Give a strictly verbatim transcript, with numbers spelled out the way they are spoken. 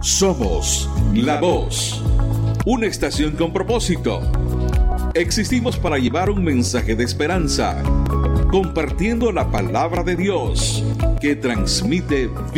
Somos La Voz, una estación con propósito. Existimos para llevar un mensaje de esperanza, compartiendo la palabra de Dios que transmite